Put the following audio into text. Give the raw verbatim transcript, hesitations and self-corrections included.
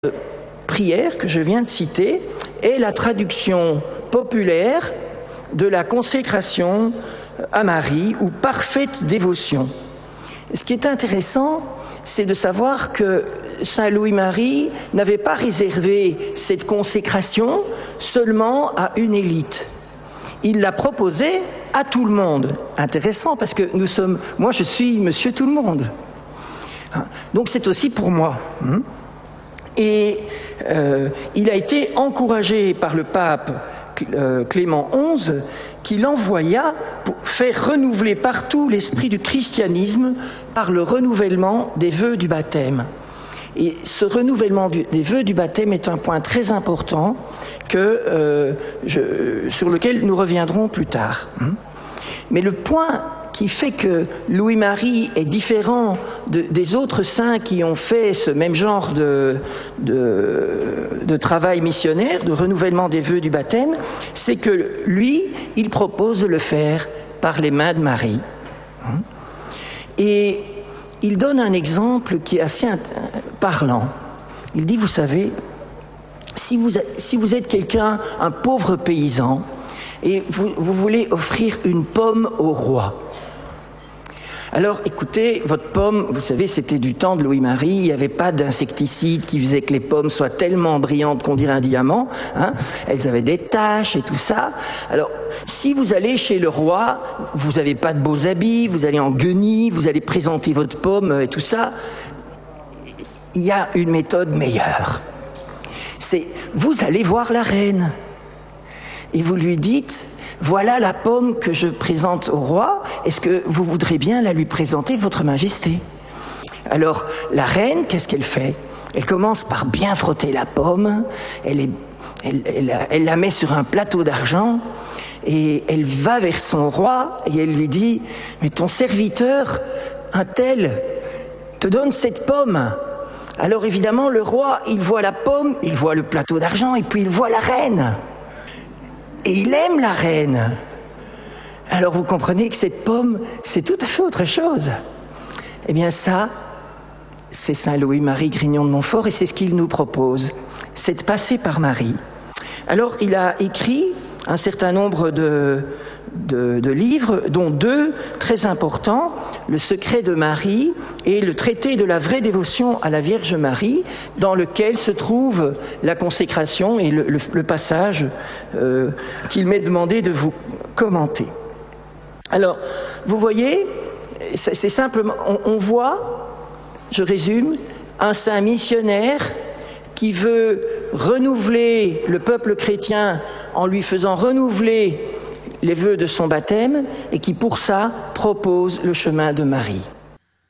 prière que je viens de citer est la traduction populaire de la consécration à Marie ou parfaite dévotion. Ce qui est intéressant, c'est de savoir que Saint Louis-Marie n'avait pas réservé cette consécration seulement à une élite. Il l'a proposée à tout le monde. Intéressant parce que nous sommes, moi je suis monsieur tout le monde. Donc c'est aussi pour moi. Et euh, il a été encouragé par le pape euh, Clément onze qui l'envoya pour faire renouveler partout l'esprit du christianisme par le renouvellement des vœux du baptême. Et ce renouvellement du, des vœux du baptême est un point très important que, euh, je, sur lequel nous reviendrons plus tard. Mais le point qui fait que Louis-Marie est différent de, des autres saints qui ont fait ce même genre de, de, de travail missionnaire, de renouvellement des vœux du baptême, c'est que lui, il propose de le faire par les mains de Marie. Et il donne un exemple qui est assez parlant. Il dit, vous savez, si vous, si vous êtes quelqu'un, un pauvre paysan, et vous, vous voulez offrir une pomme au roi. Alors, écoutez, votre pomme, vous savez, c'était du temps de Louis-Marie, il n'y avait pas d'insecticide qui faisait que les pommes soient tellement brillantes qu'on dirait un diamant, hein. Elles avaient des taches et tout ça. Alors, si vous allez chez le roi, vous n'avez pas de beaux habits, vous allez en guenilles, vous allez présenter votre pomme et tout ça, il y a une méthode meilleure. C'est, vous allez voir la reine et vous lui dites, voilà la pomme que je présente au roi, est-ce que vous voudrez bien la lui présenter, votre majesté? Alors, la reine, qu'est-ce qu'elle fait? Elle commence par bien frotter la pomme, elle, est, elle, elle, elle la met sur un plateau d'argent, et elle va vers son roi, et elle lui dit, mais ton serviteur, un tel, te donne cette pomme. Alors évidemment, le roi, il voit la pomme, il voit le plateau d'argent, et puis il voit la reine. Et il aime la reine. Alors vous comprenez que cette pomme, c'est tout à fait autre chose. Eh bien ça, c'est Saint Louis-Marie Grignon de Montfort et c'est ce qu'il nous propose. C'est de passer par Marie. Alors il a écrit un certain nombre de, de, de livres, dont deux très importants, Le secret de Marie et Le traité de la vraie dévotion à la Vierge Marie, dans lequel se trouve la consécration et le, le, le passage euh, qu'il m'est demandé de vous commenter. Alors, vous voyez, c'est, c'est simplement, on, on voit, je résume, un saint missionnaire qui veut renouveler le peuple chrétien en lui faisant renouveler les vœux de son baptême et qui pour ça propose le chemin de Marie.